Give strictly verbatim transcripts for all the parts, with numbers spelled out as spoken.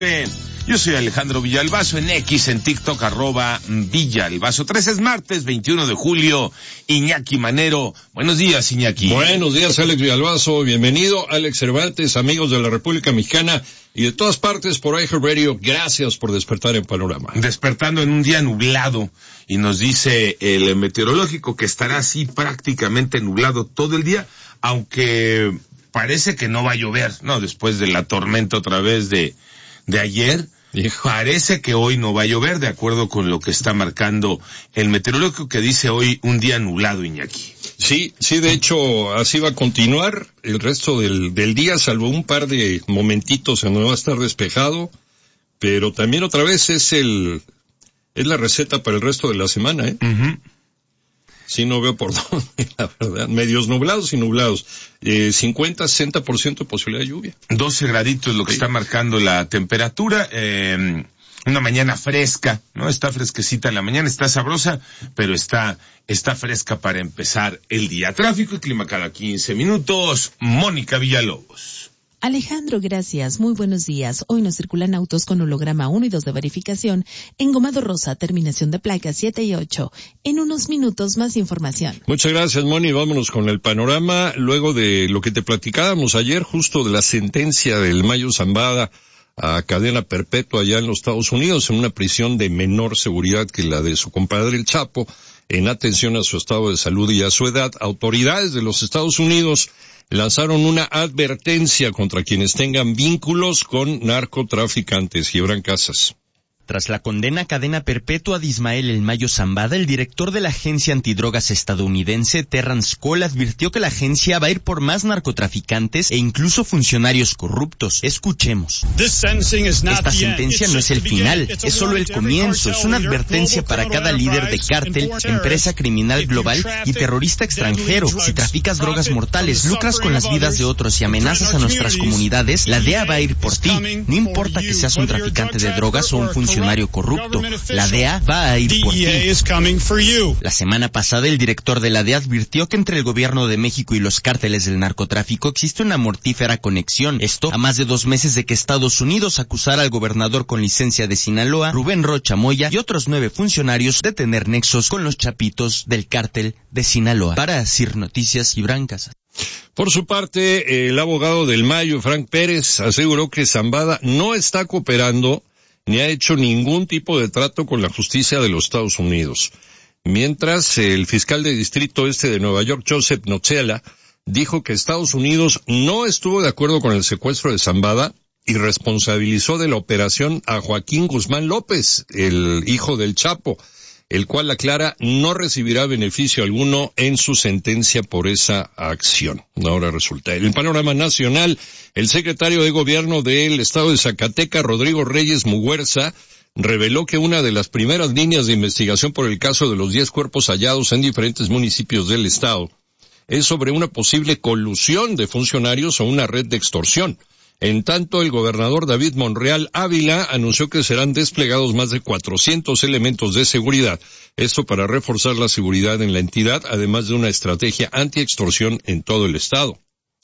Yo soy Alejandro Villalbazo, en X, en TikTok, arroba Villalbazo. tres es martes, veintiuno de julio, Iñaki Manero. Buenos días, Iñaki. Buenos días, Alex Villalbazo. Bienvenido, Alex Cervantes, amigos de la República Mexicana y de todas partes por iHeartRadio. Gracias por despertar en Panorama. Despertando en un día nublado, y nos dice el meteorológico que estará así prácticamente nublado todo el día, aunque parece que no va a llover, ¿no? Después de la tormenta otra vez de... de ayer, Hijo. Parece que hoy no va a llover, de acuerdo con lo que está marcando el meteorológico, que dice hoy un día nublado, Iñaki. Sí, sí, de hecho, así va a continuar el resto del, del día, salvo un par de momentitos en donde va a estar despejado, pero también otra vez es el, es la receta para el resto de la semana, ¿eh? Uh-huh. Sí, no veo por dónde, la verdad. Medios nublados y nublados. Eh, cincuenta, sesenta por ciento de posibilidad de lluvia. doce graditos lo que sí está marcando la temperatura. Eh, una mañana fresca, ¿no? Está fresquecita en la mañana, está sabrosa, pero está, está fresca para empezar el día. Tráfico y clima cada quince minutos. Mónica Villalobos. Alejandro, gracias. Muy buenos días. Hoy nos circulan autos con holograma uno y dos de verificación, engomado rosa, terminación de placas siete y ocho. En unos minutos más información. Muchas gracias, Moni. Vámonos con el panorama. Luego de lo que te platicábamos ayer, justo de la sentencia del Mayo Zambada a cadena perpetua allá en los Estados Unidos, en una prisión de menor seguridad que la de su compadre el Chapo, en atención a su estado de salud y a su edad, autoridades de los Estados Unidos lanzaron una advertencia contra quienes tengan vínculos con narcotraficantes. Gibran Casas. Tras la condena a cadena perpetua de Ismael El Mayo Zambada, el director de la agencia antidrogas estadounidense, Terrence Cole, advirtió que la agencia va a ir por más narcotraficantes e incluso funcionarios corruptos. Escuchemos. Esta sentencia no es el final, es solo el comienzo. Es una advertencia para cada líder de cártel, empresa criminal global y terrorista extranjero. Si traficas drogas mortales, lucras con las vidas de otros y amenazas a nuestras comunidades, la D E A va a ir por ti. No importa que seas un traficante de drogas o un funcionario corrupto, la D E A va a ir por ti. La semana pasada el director de la D E A advirtió que entre el gobierno de México y los cárteles del narcotráfico existe una mortífera conexión. Esto a más de dos meses de que Estados Unidos acusara al gobernador con licencia de Sinaloa, Rubén Rocha Moya, y otros nueve funcionarios de tener nexos con los chapitos del cártel de Sinaloa. Para Sir Noticias, Gibran Casas. Por su parte, el abogado del Mayo, Frank Pérez, aseguró que Zambada no está cooperando ni ha hecho ningún tipo de trato con la justicia de los Estados Unidos. Mientras, el fiscal de distrito este de Nueva York, Joseph Nozzella, dijo que Estados Unidos no estuvo de acuerdo con el secuestro de Zambada y responsabilizó de la operación a Joaquín Guzmán López, el hijo del Chapo, el cual, aclara, no recibirá beneficio alguno en su sentencia por esa acción. Ahora resulta. En el panorama nacional, el secretario de Gobierno del Estado de Zacatecas, Rodrigo Reyes Muguerza, reveló que una de las primeras líneas de investigación por el caso de los diez cuerpos hallados en diferentes municipios del Estado es sobre una posible colusión de funcionarios o una red de extorsión. En tanto, el gobernador David Monreal Ávila anunció que serán desplegados más de cuatrocientos elementos de seguridad, esto para reforzar la seguridad en la entidad, además de una estrategia anti-extorsión en todo el estado.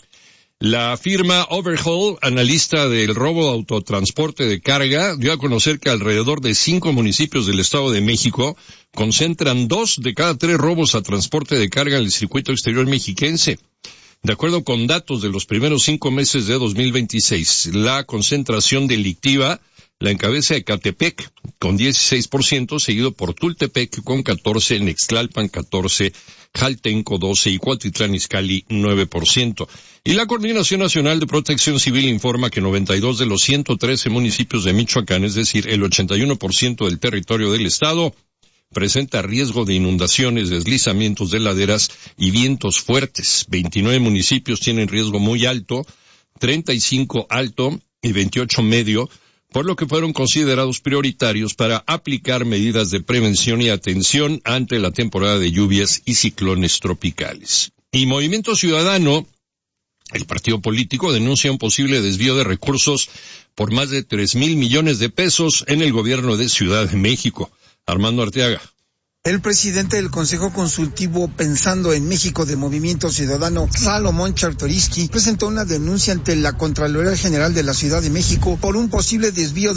La firma Overhaul, analista del robo de autotransporte de carga, dio a conocer que alrededor de cinco municipios del Estado de México concentran dos de cada tres robos a transporte de carga en el circuito exterior mexiquense. De acuerdo con datos de los primeros cinco meses de dos mil veintiséis, la concentración delictiva la encabeza Ecatepec con dieciséis por ciento, seguido por Tultepec con catorce por ciento, Nextlalpan catorce por ciento, Jaltenco doce por ciento y Cuautitlán Izcalli nueve por ciento. Y la Coordinación Nacional de Protección Civil informa que noventa y dos de los ciento trece municipios de Michoacán, es decir, el ochenta y uno por ciento del territorio del estado, presenta riesgo de inundaciones, deslizamientos de laderas y vientos fuertes. veintinueve municipios tienen riesgo muy alto, treinta y cinco alto y veintiocho medio, por lo que fueron considerados prioritarios para aplicar medidas de prevención y atención ante la temporada de lluvias y ciclones tropicales. Y Movimiento Ciudadano, el partido político, denuncia un posible desvío de recursos por más de tres mil millones de pesos en el gobierno de Ciudad de México. Armando Arteaga. El presidente del Consejo Consultivo Pensando en México de Movimiento Ciudadano, Salomón Chertorivsky, presentó una denuncia ante la Contraloría General de la Ciudad de México por un posible desvío de